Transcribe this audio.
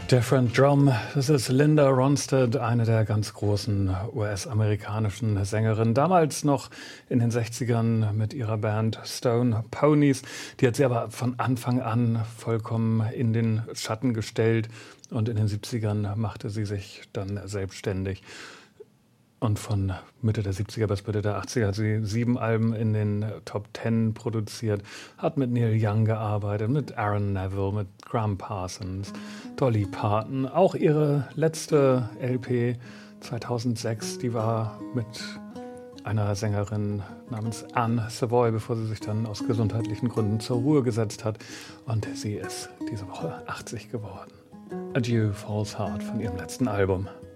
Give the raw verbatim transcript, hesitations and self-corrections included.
Different Drum, das ist Linda Ronstadt, eine der ganz großen U S-amerikanischen Sängerinnen. Damals noch in den sechzigern mit ihrer Band Stone Ponies. Die hat sie aber von Anfang an vollkommen in den Schatten gestellt. Und in den siebzigern machte sie sich dann selbstständig. Und von Mitte der siebziger bis Mitte der achtziger hat sie sieben Alben in den Top Ten produziert, hat mit Neil Young gearbeitet, mit Aaron Neville, mit Graham Parsons, Dolly Parton. Auch ihre letzte L P zweitausendsechs, die war mit einer Sängerin namens Anne Savoy, bevor sie sich dann aus gesundheitlichen Gründen zur Ruhe gesetzt hat. Und sie ist diese Woche achtzig geworden. Adieu, False Heart von ihrem letzten Album.